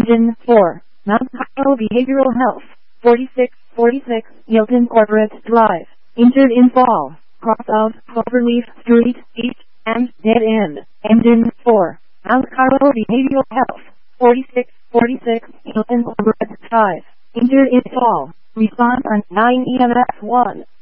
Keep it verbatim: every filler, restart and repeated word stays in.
Engine four, Mount Carmel Behavioral Health, forty-six forty-six Hilton Corporate Drive, injured in fall, cross of Cloverleaf Street, East, and dead end. Engine four, Mount Carmel Behavioral Health, forty-six forty-six Hilton Corporate Drive, injured in fall, response on nine E M S one.